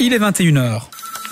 Il est 21h.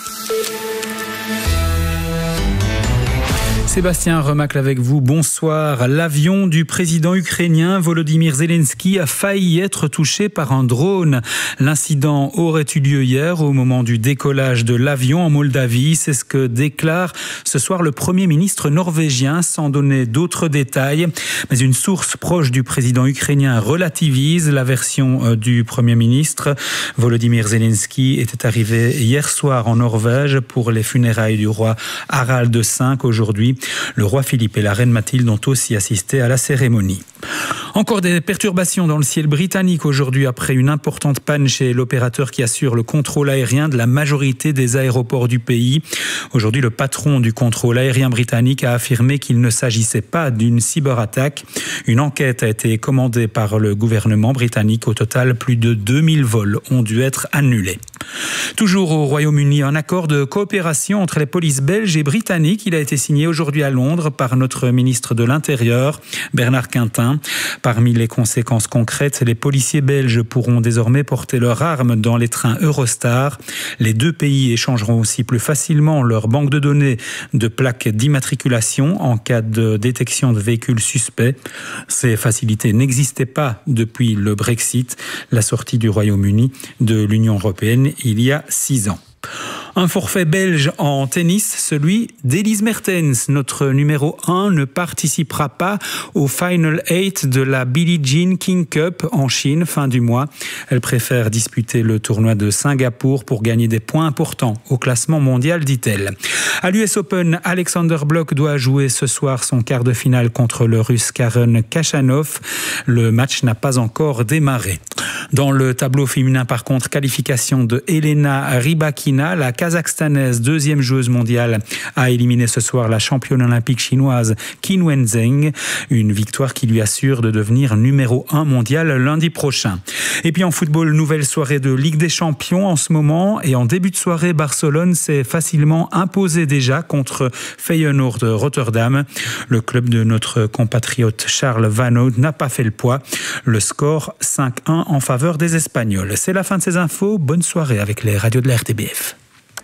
Sébastien Remacle avec vous, bonsoir. L'avion du président ukrainien Volodymyr Zelensky a failli être touché par un drone. L'incident aurait eu lieu hier au moment du décollage de l'avion en Moldavie. C'est ce que déclare ce soir le Premier ministre norvégien sans donner d'autres détails. Mais une source proche du président ukrainien relativise la version du Premier ministre. Volodymyr Zelensky était arrivé hier soir en Norvège pour les funérailles du roi Harald V aujourd'hui. Le roi Philippe et la reine Mathilde ont aussi assisté à la cérémonie. Encore des perturbations dans le ciel britannique aujourd'hui après une importante panne chez l'opérateur qui assure le contrôle aérien de la majorité des aéroports du pays. Aujourd'hui, le patron du contrôle aérien britannique a affirmé qu'il ne s'agissait pas d'une cyberattaque. Une enquête a été commandée par le gouvernement britannique. Au total, plus de 2000 vols ont dû être annulés. Toujours au Royaume-Uni, un accord de coopération entre les polices belges et britanniques. Il a été signé aujourd'hui à Londres par notre ministre de l'Intérieur, Bernard Quintin. Parmi les conséquences concrètes, les policiers belges pourront désormais porter leurs armes dans les trains Eurostar. Les deux pays échangeront aussi plus facilement leur banque de données de plaques d'immatriculation en cas de détection de véhicules suspects. Ces facilités n'existaient pas depuis le Brexit, la sortie du Royaume-Uni de l'Union européenne il y a 6 ans. Un forfait belge en tennis, celui d'Elise Mertens. Notre numéro 1 ne participera pas au Final 8 de la Billie Jean King Cup en Chine fin du mois. Elle préfère disputer le tournoi de Singapour pour gagner des points importants au classement mondial, dit-elle. À l'US Open, Alexander Blok doit jouer ce soir son quart de finale contre le Russe Karen Khachanov. Le match n'a pas encore démarré. Dans le tableau féminin, par contre, qualification de Elena Rybakina, la Kazakhstanaise, deuxième joueuse mondiale, a éliminé ce soir la championne olympique chinoise Qin Wenzheng. Une victoire qui lui assure de devenir numéro 1 mondial lundi prochain. Et puis en football, nouvelle soirée de Ligue des Champions en ce moment. Et en début de soirée, Barcelone s'est facilement imposé déjà contre Feyenoord de Rotterdam. Le club de notre compatriote Charles Van Hout n'a pas fait le poids. Le score 5-1 en faveur des Espagnols. C'est la fin de ces infos. Bonne soirée avec les radios de la RTBF.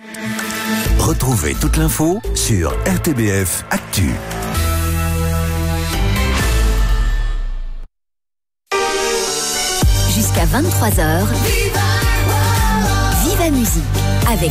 Retrouvez toute l'info sur RTBF Actu. Jusqu'à 23h, Viva Musique avec